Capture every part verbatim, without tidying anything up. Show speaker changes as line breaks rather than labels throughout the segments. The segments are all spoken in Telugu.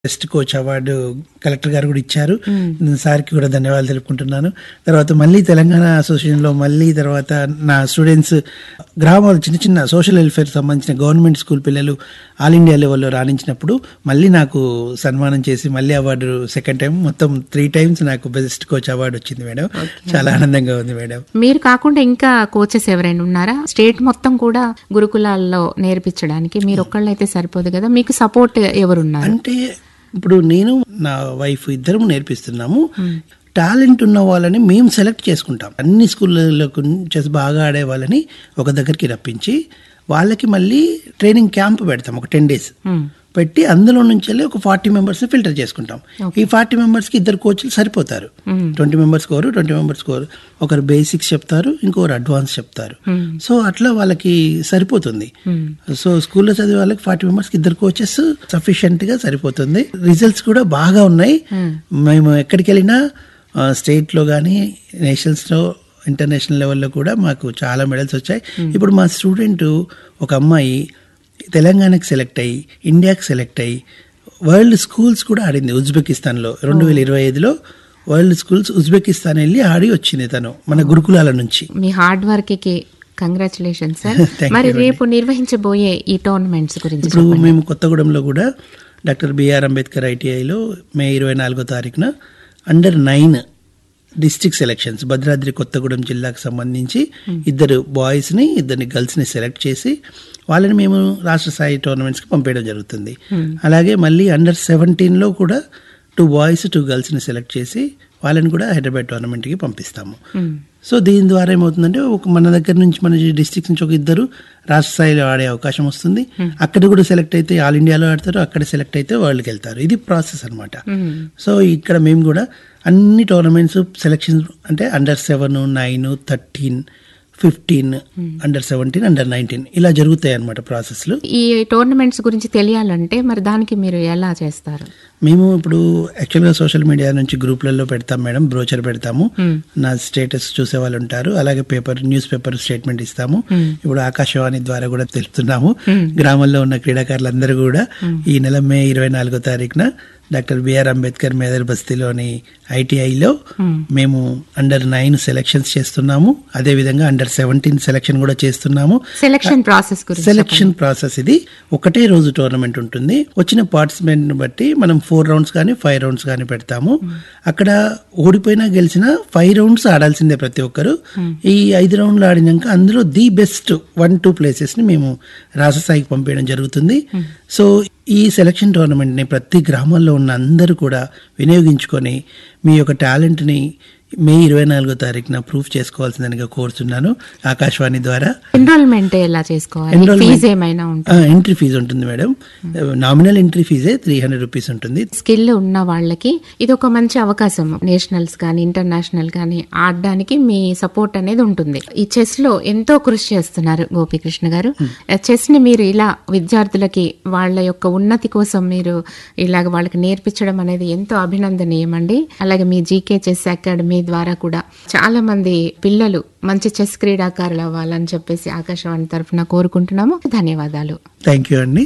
బెస్ట్ కోచ్ అవార్డు కలెక్టర్ గారు కూడా ఇచ్చారు. సార్కి కూడా ధన్యవాదాలు తెలుపుకుంటున్నాను. తర్వాత మళ్ళీ తెలంగాణ అసోసియేషన్లో మళ్ళీ తర్వాత నా స్టూడెంట్స్ గ్రామాలు చిన్న చిన్న సోషల్ వెల్ఫేర్ సంబంధించిన గవర్నమెంట్ స్కూల్ పిల్లలు ఆల్ ఇండియా లెవెల్లో రాణించినప్పుడు మళ్ళీ నాకు సన్మానం చేసి మళ్ళీ అవార్డు సెకండ్ టైం మొత్తం త్రీ టైమ్స్ నాకు బెస్ట్ కోచ్ అవార్డు వచ్చింది మేడం. చాలా ఆనందంగా ఉంది మేడం.
మీరు కాకుండా ఇంకా కోచెస్ ఎవరైనా ఉన్నారా? స్టేట్ మొత్తం కూడా గురుకులాల్లో నేర్పించడానికి మీరు ఒక్కళ్ళైతే సరిపోదు కదా, మీకు సపోర్ట్ ఎవరున్నారు?
అంటే ఇప్పుడు నేను నా వైఫ్ ఇద్దరం నేర్పిస్తున్నాము. టాలెంట్ ఉన్న వాళ్ళని మేము సెలెక్ట్ చేసుకుంటాం. అన్ని స్కూళ్ళలో చెస్ బాగా ఆడే వాళ్ళని ఒక దగ్గరికి రప్పించి వాళ్ళకి మళ్ళీ ట్రైనింగ్ క్యాంప్ పెడతాం. ఒక టెన్ డేస్ పెట్టి అందులో నుంచి వెళ్ళి ఒక ఫార్టీ మెంబర్స్ ఫిల్టర్ చేసుకుంటాం. ఈ ఫార్టీ మెంబర్స్ కి ఇద్దరు కోచ్లు సరిపోతారు. ట్వంటీ మెంబర్స్ కోరు ట్వంటీ మెంబర్స్ కోరు ఒకరు బేసిక్స్ చెప్తారు, ఇంకొకరు అడ్వాన్స్ చెప్తారు. సో అట్లా వాళ్ళకి సరిపోతుంది. సో స్కూల్లో చదివే వాళ్ళకి ఫార్టీ మెంబర్స్ కి ఇద్దరు కోచెస్ సఫిషియెంట్ గా సరిపోతుంది. రిజల్ట్స్ కూడా బాగా ఉన్నాయి. మేము ఎక్కడికి వెళ్ళినా స్టేట్ లో కానీ నేషనల్స్ లో ఇంటర్నేషనల్ లెవెల్లో కూడా మాకు చాలా మెడల్స్ వచ్చాయి. ఇప్పుడు మా స్టూడెంట్ ఒక అమ్మాయి తెలంగాణకి సెలెక్ట్ అయ్యి ఇండియాకి సెలెక్ట్ అయ్యి వరల్డ్ స్కూల్స్ కూడా ఆడింది ఉజ్బెకిస్తాన్లో. రెండు వేల ఇరవై ఐదులో వరల్డ్ స్కూల్స్ ఉజ్బెకిస్తాన్ వెళ్ళి ఆడి వచ్చింది తను మన గురుకులాల నుంచి.
మీ హార్డ్ వర్క్ కి కంగ్రాచులేషన్ సార్. మరి రేపు నిర్వహించబోయే ఈ టోర్నమెంట్స్ గురించి
ఇప్పుడు మేము కొత్తగూడెంలో కూడా డాక్టర్ బిఆర్ అంబేద్కర్ ఐటీఐలో మే ఇరవై నాలుగో తారీఖున under nine district selections Bhadradri Kothagudem జిల్లాకు సంబంధించి ఇద్దరు బాయ్స్ని ఇద్దరిని గర్ల్స్ని సెలెక్ట్ చేసి వాళ్ళని మేము రాష్ట్ర స్థాయి టోర్నమెంట్స్కి పంపేయడం జరుగుతుంది. అలాగే మళ్ళీ అండర్ సెవెంటీన్లో కూడా టూ బాయ్స్ టూ గర్ల్స్ని సెలెక్ట్ చేసి వాళ్ళని కూడా హైదరాబాద్ టోర్నమెంట్కి పంపిస్తాము. సో దీని ద్వారా ఏమవుతుందంటే ఒక మన దగ్గర నుంచి మన డిస్ట్రిక్ట్ నుంచి ఒక ఇద్దరు రాష్ట్ర స్థాయిలో ఆడే అవకాశం వస్తుంది. అక్కడ కూడా సెలెక్ట్ అయితే ఆల్ ఇండియాలో ఆడతారు, అక్కడ సెలెక్ట్ అయితే వరల్డ్కి వెళ్తారు. ఇది ప్రాసెస్ అనమాట. సో ఇక్కడ మేము కూడా అన్ని టోర్నమెంట్స్ సెలెక్షన్ అంటే under seven nine thirteen fifteen under seventeen under nineteen ఇలా జరుగుతాయి అన్నమాట ప్రాసెస్లు.
ఈ టోర్నమెంట్స్ గురించి తెలియాలంటే మరి దానికి మీరు ఎలా చేస్తారు?
మేము ఇప్పుడు యాక్చువల్గా సోషల్ మీడియా నుంచి గ్రూప్లలో పెడతాం మేడం, బ్రోచర్ పెడతాము. నా స్టేటస్ చూసే వాళ్ళు ఉంటారు. అలాగే పేపర్ న్యూస్ పేపర్ స్టేట్మెంట్ ఇస్తాము. ఇప్పుడు ఆకాశవాణి ద్వారా కూడా తెలుపుతున్నాము. గ్రామంలో ఉన్న క్రీడాకారులందరూ కూడా ఈ నెల మే ఇరవై నాలుగో తారీఖున డాక్టర్ బిఆర్ అంబేద్కర్ మేదర్ బస్తీలోని ఐటీఐలో మేము అండర్ నైన్ సెలెక్షన్స్ చేస్తున్నాము. అదే విధంగా అండర్ సెవెంటీన్ సెలెక్షన్ కూడా చేస్తున్నాము.
సెలెక్షన్ ప్రాసెస్
సెలెక్షన్ ప్రాసెస్ ఇది ఒకటే రోజు టోర్నమెంట్ ఉంటుంది. వచ్చిన పార్టిసిపెంట్ బట్టి మనం ఫోర్ రౌండ్స్ కానీ ఫైవ్ రౌండ్స్ కానీ పెడతాము. అక్కడ ఓడిపోయినా గెలిచినా ఫైవ్ రౌండ్స్ ఆడాల్సిందే ప్రతి ఒక్కరు. ఈ ఐదు రౌండ్లు ఆడినాక అందులో the best one two places ని మేము రాష్ట్ర స్థాయికి పంపించడం జరుగుతుంది. సో ఈ సెలక్షన్ టోర్నమెంట్ ని ప్రతి గ్రామాల్లో ఉన్న అందరూ కూడా వినియోగించుకొని మీ యొక్క టాలెంట్ ని మే ఇరవై నాలుగో తారీఖున ప్రూఫ్ చేసుకోవాల్సిందిగా కోరుతున్నాను ఆకాశవాణి ద్వారా.
ఎన్రోల్మెంట్ ఎలా చేసుకోవాలి? ఫీజు ఏమైనా ఉంటుందా?
ఎంట్రీ ఫీజు ఉంటుంది madam. Nominal entry ఫీజే three hundred rupees ఉంటుంది.
స్కిల్ ఉన్న వాళ్ళకి ఇది ఒక మంచి అవకాశం. నేషనల్స్ కానీ ఇంటర్నేషనల్ కానీ ఆడడానికి మీ సపోర్ట్ అనేది ఉంటుంది. ఈ చెస్ లో ఎంతో కృషి చేస్తున్నారు గోపీకృష్ణ గారు. చెస్ ని మీరు ఇలా విద్యార్థులకి వాళ్ళ యొక్క ఉన్నతి కోసం మీరు ఇలాగ వాళ్ళకి నేర్పించడం అనేది ఎంతో అభినందనీయం అండి. అలాగే మీ జీకే చెస్ అకాడమీ ద్వారా కూడా చాలా మంది పిల్లలు మంచి చెస్ క్రీడాకారులు అవ్వాలని చెప్పేసి ఆకాశవాణి తరఫున కోరుకుంటున్నాము. ధన్యవాదాలు.
థ్యాంక్ యూ అండి.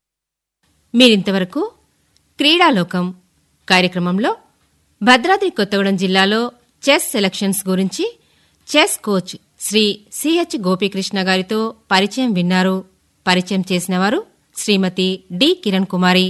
మీరింతవరకు క్రీడాలోకం కార్యక్రమంలో భద్రాద్రి కొత్తగూడెం జిల్లాలో చెస్ సెలక్షన్స్ గురించి chess coach Shri CH Gopikrishna గారితో పరిచయం విన్నారు. పరిచయం చేసిన వారు శ్రీమతి డి కిరణ్ కుమారి.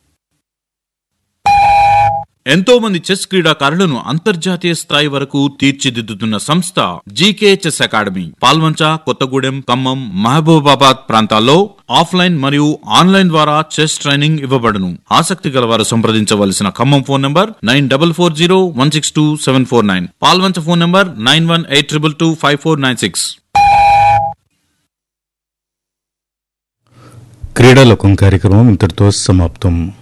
ఎంతో మంది చెస్ క్రీడాకారులను అంతర్జాతీయ స్థాయి వరకు తీర్చిదిద్దుతున్న సంస్థ GK chess academy. Palvancha, Kothagudem, Khammam, Mahabubabad ప్రాంతాల్లో ఆఫ్లైన్ మరియు ఆన్లైన్ ద్వారా చెస్ ట్రైనింగ్ ఇవ్వబడును. ఆసక్తి గలవారు సంప్రదించవలసిన Khammam phone number nine double four zero one six two seven four nine, Palvancha phone number nine one eight triple two five four nine six.
క్రీడాలోకం కార్యక్రమం ఇంతటితో సమాప్తం.